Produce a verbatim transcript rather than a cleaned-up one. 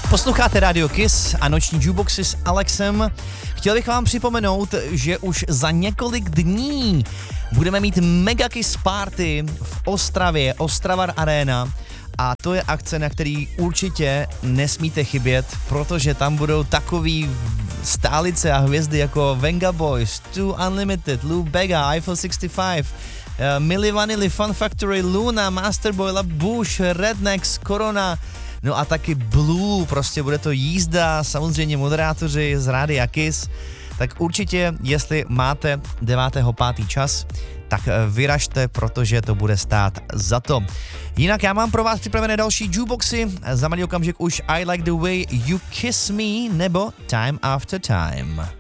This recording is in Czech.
Posloucháte Radio Kiss a noční jukeboxy s Alexem. Chtěl bych vám připomenout, že už za několik dní budeme mít Mega Kiss Party v Ostravě, Ostravar Arena. A to je akce, na který určitě nesmíte chybět, protože tam budou takový stálice a hvězdy jako Venga Boys, Two Unlimited, Lou Bega, Eiffel šedesát pět, uh, Milli Vanilli, Fun Factory, Luna, Masterboy, La Bush, Rednex, Corona, no a taky Blue, prostě bude to jízda, samozřejmě moderátoři z Rádia Kiss, tak určitě, jestli máte devátého pátého čas, tak vyražte, protože to bude stát za to. Jinak já mám pro vás připravené další jukeboxy, za malý okamžik už I Like the Way You Kiss Me nebo Time After Time.